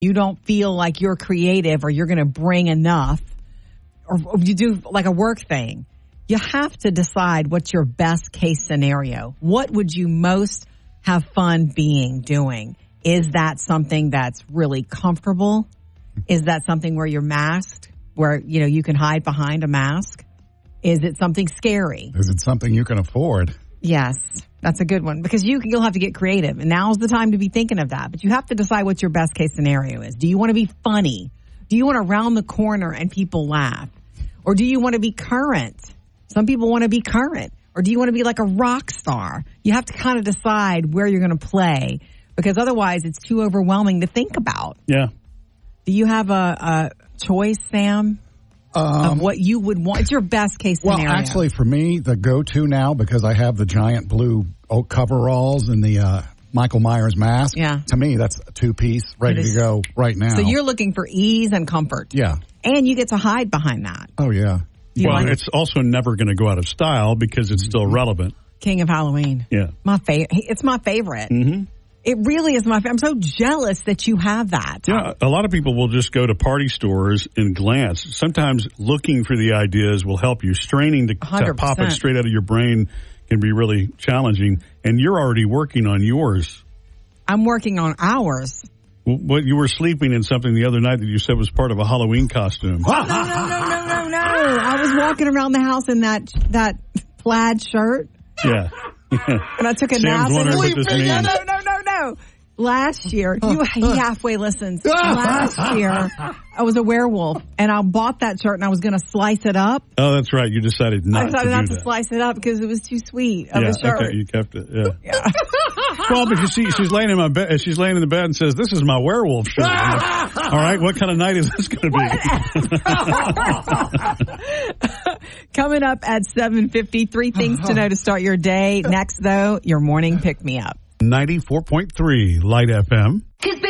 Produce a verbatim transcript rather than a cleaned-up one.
you don't feel like you're creative or you're going to bring enough, or, or you do like a work thing, you have to decide what's your best case scenario. What would you most have fun being doing? Is that something that's really comfortable? Is that something where you're masked, where, you know, you can hide behind a mask? Is it something scary? Is it something you can afford? Yes, that's a good one, because you, you'll have to get creative. And now's the time to be thinking of that. But you have to decide what your best case scenario is. Do you want to be funny? Do you want to round the corner and people laugh? Or do you want to be current? Some people want to be current. Or do you want to be like a rock star? You have to kind of decide where you're going to play, because otherwise it's too overwhelming to think about. Yeah. Do you have a, a choice, Sam, Um, of what you would want? It's your best case scenario. Well, actually, for me, the go-to now, because I have the giant blue oak coveralls and the uh, Michael Myers mask, Yeah. to me, that's a two-piece ready to go right now. So you're looking for ease and comfort. Yeah. And you get to hide behind that. Oh, yeah. You well, like it's also never going to go out of style because it's still relevant. King of Halloween. Yeah. My fa- It's my favorite. Mm-hmm. It really is my favorite. I'm so jealous that you have that. Yeah, a lot of people will just go to party stores and glance. Sometimes looking for the ideas will help you. Straining to, to pop it straight out of your brain can be really challenging. And you're already working on yours. I'm working on ours. What, you were sleeping in something the other night that you said was part of a Halloween costume. no, no, no, no, no, no. I was walking around the house in that that plaid shirt. Yeah. And I took a Sam's nap. wondering and what this means. No, no, no, no, no. Last year, you, he halfway listens. Last year, I was a werewolf, and I bought that shirt, and I was going to slice it up. Oh, that's right. You decided not I decided to do not to that. slice it up because it was too sweet of yeah, a shirt. Okay, you kept it. Yeah. Yeah. Well, because she, she's laying in my bed. She's laying in the bed and says, "This is my werewolf shirt." Like, all right, what kind of night is this going to be? Coming up at seven fifty, three things to know to start your day. Next, though, your morning pick me up. ninety-four point three Light F M.